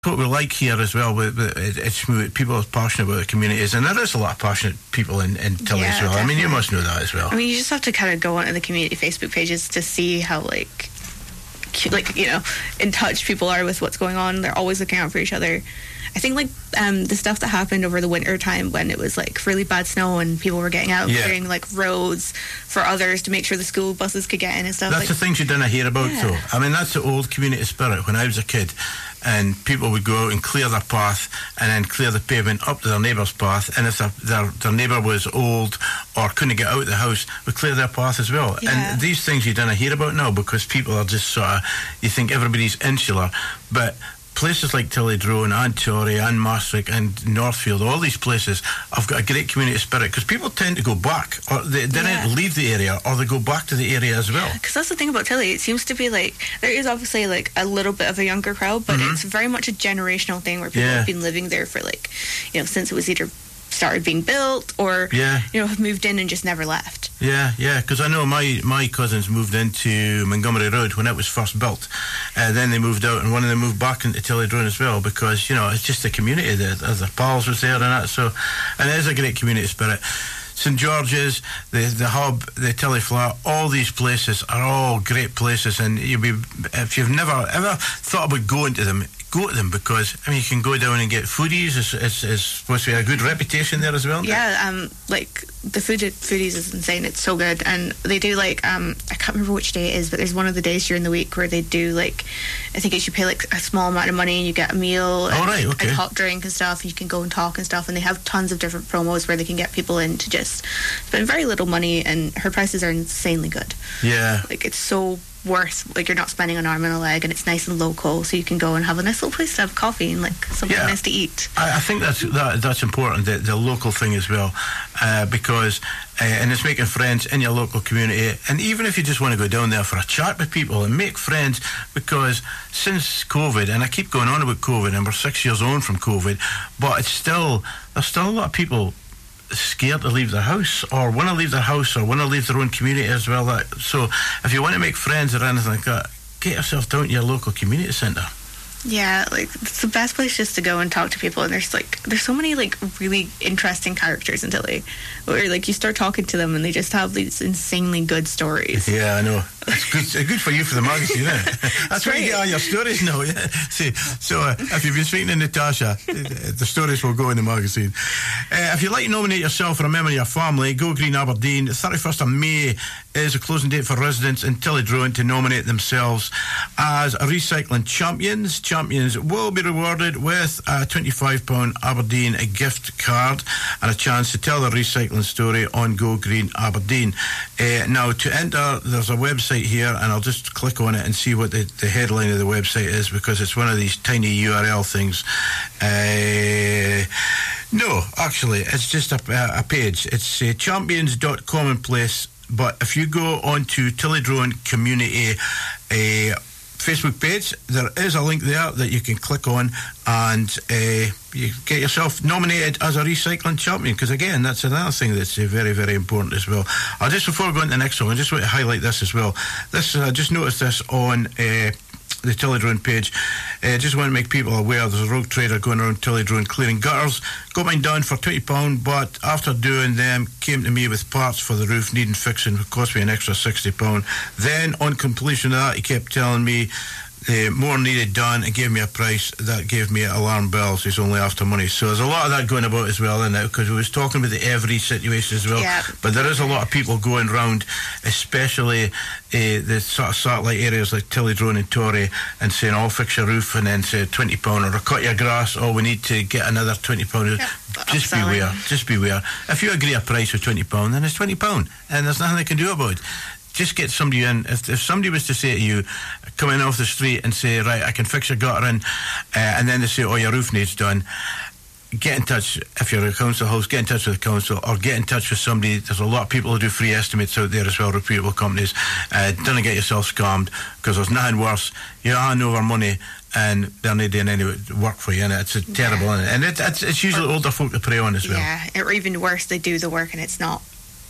what we like here as well. It's people are passionate about the communities, and there is a lot of passionate people in Tilly as well. Definitely. I mean, you must know that as well. I mean, you just have to kind of go onto the community Facebook pages to see how in touch people are with what's going on. They're always looking out for each other. I think the stuff that happened over the winter time when it was really bad snow and people were getting out clearing roads for others to make sure the school buses could get in and stuff. That's the things you didn't hear about though. I mean, that's the old community spirit when I was a kid, and people would go out and clear their path and then clear the pavement up to their neighbour's path, and if their neighbour was old or couldn't get out of the house, would clear their path as well. And these things you didn't hear about now because people are just you think everybody's insular, but places like Tillydrone and Torry and Maastricht and Northfield, all these places have got a great community spirit because people tend to go back, or they don't leave the area, or they go back to the area as well. Because that's the thing about Tilly. It seems to be there is obviously a little bit of a younger crowd, but it's very much a generational thing where people have been living there for since it was either started being built or have moved in and just never left. Because I know my cousins moved into Montgomery Road when it was first built, then they moved out, and one of them moved back into Tillydrone as well because it's just the community. Their pals was there and that, and it is a great community spirit. St George's, the Hub, the Tilly Flat, all these places are all great places, and if you've never ever thought about going to them, go to them because you can go down and get foodies. It's supposed to be a good reputation there as well. The food at Foodies is insane. It's so good, and they do I can't remember which day it is, but there's one of the days during the week where they do I think you pay a small amount of money and you get a meal and hot drink and stuff. You can go and talk and stuff, and they have tons of different promos where they can get people in to just spend very little money, and her prices are insanely good. It's so worth you're not spending an arm and a leg, and it's nice and local, so you can go and have a nice little place to have coffee and something nice to eat. I think that's important, the local thing as well, because and it's making friends in your local community, and even if you just want to go down there for a chat with people and make friends, because since COVID, and I keep going on about COVID, and we're 6 years on from COVID, but there's still a lot of people scared to leave their house, or want to leave their house, or want to leave their own community as well. So if you want to make friends or anything like that, get yourself down to your local community centre. It's the best place just to go and talk to people, and there's so many really interesting characters in Tilly where you start talking to them and they just have these insanely good stories. I know. It's good for you for the magazine, isn't it? That's where you get all your stories now. See, so if you've been speaking to Natasha, the stories will go in the magazine. If you'd like to nominate yourself for a member of your family, Go Green Aberdeen. The 31st of May is a closing date for residents in Tillydrone to nominate themselves as recycling champions. Champions will be rewarded with a £25 Aberdeen gift card and a chance to tell their recycling story on Go Green Aberdeen. Now, to enter, there's a website here, and I'll just click on it and see what the headline of the website is, because it's one of these tiny URL things. No, actually, it's just a page. It's champions.commonplace, but if you go onto Tillydrone Community Facebook page, there is a link there that you can click on, and you get yourself nominated as a recycling champion, because again, that's another thing that's very, very important as well. Before we go on to the next one, I just want to highlight this as well. I just noticed this on the Tillydrone page. Just want to make people aware there's a rogue trader going around Tillydrone clearing gutters. Got mine done for £20, but after doing them, came to me with parts for the roof needing fixing. It cost me an extra £60. Then on completion of that, he kept telling me more needed done, and gave me a price that gave me alarm bells. He's only after money. So there's a lot of that going about as well, isn't it? Because we was talking about the every situation as well. But there is a lot of people going round, especially the sort of satellite areas like Tillydrone and Torry, and saying, I'll fix your roof, and then say £20, or cut your grass, we need to get another £20. Just beware. If you agree a price of £20, then it's £20, and there's nothing they can do about it. Just get somebody in. If somebody was to say to you, come in off the street and say, right, I can fix your gutter in, and then they say, your roof needs done, get in touch. If you're a council house, get in touch with the council, or get in touch with somebody. There's a lot of people who do free estimates out there as well, reputable companies. Don't get yourself scammed, because there's nothing worse. You're handing over money and they're not doing any work for you, and it's terrible, and it's usually older folk to prey on as well. Or even worse, they do the work and it's not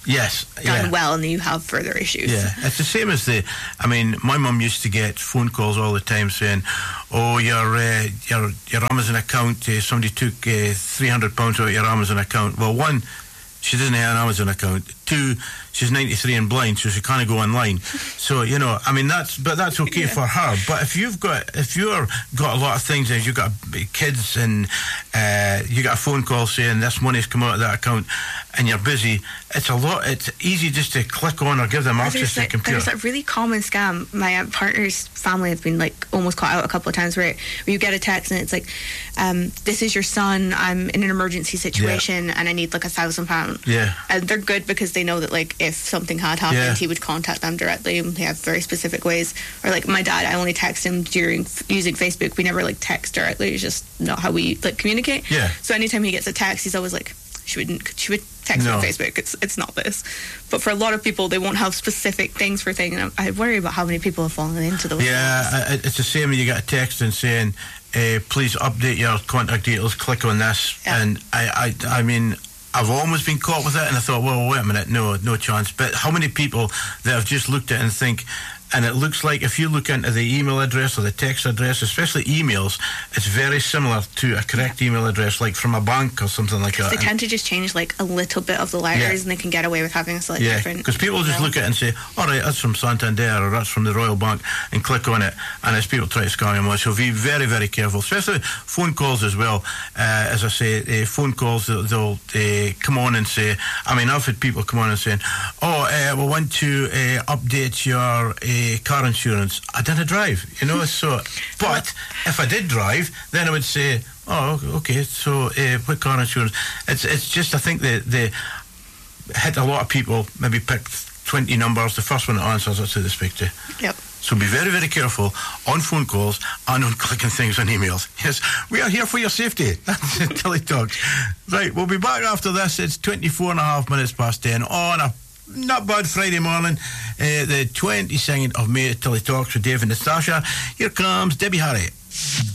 Yes, done yeah. well, and then you have further issues. Yeah, it's the same as my mum used to get phone calls all the time saying, "Oh, your Amazon account, somebody took £300 out of your Amazon account." Well, one, she doesn't have an Amazon account. Two, she's 93 and blind, so she can't go online. So that's okay for her. But if you're got a lot of things, and you've got kids, and you got a phone call saying this money's come out of that account, and you're busy, it's easy just to click on or give them access to the computer. There's that really common scam. My partner's family have been like almost caught out a couple of times where you get a text and it's like, this is your son, I'm in an emergency situation and I need like £1,000. Yeah. And they're good because they know that like if something had happened, he would contact them directly, and they have very specific ways. Or like my dad, I only text him during using Facebook. We never like text directly. It's just not how we like communicate. Yeah. So anytime he gets a text, he's always like, she would text me on Facebook. It's not this. But for a lot of people, they won't have specific things for things. And I worry about how many people have fallen into those. Yeah, it's the same when you get a text and saying, please update your contact details, click on this. Yeah. And I mean, I've almost been caught with it, and I thought, well, wait a minute, no chance. But how many people that have just looked at it and think, and it looks like if you look into the email address or the text address, especially emails, it's very similar to a correct email address, like from a bank or something like that. They tend to just change like a little bit of the letters, and they can get away with having a slightly different. Because people just look at it and say, all right, that's from Santander or that's from the Royal Bank, and click on it, and as people try to scam you, so be very, very careful, especially phone calls as well. As I say, phone calls, they'll come on and say, I've had people come on and saying, we want to update your car insurance. I didn't drive, so, but if I did drive, then I would say, oh, okay, so what car insurance? It's just, I think they hit a lot of people, maybe pick 20 numbers, the first one that answers, that's who they speak to. Yep. So be very, very careful on phone calls and on clicking things on emails. Yes, we are here for your safety. That's Tilly Talks. Right, we'll be back after this. It's 24 and a half minutes past 10 on a not bad Friday morning, the 22nd of May. Tilly Talks with Dave and Natasha. Here comes Debbie Harry.